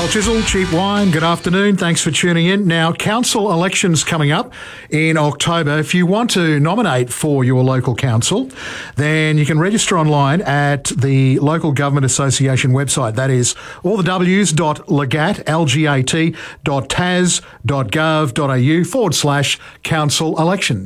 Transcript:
Joel Chisel, Cheap Wine. Good afternoon. Thanks for tuning in. Now, council elections coming up in October. If you want to nominate for your local council, then you can register online at the Local Government Association website. That is all the w's.legat, lgat.tas.gov.au /council election.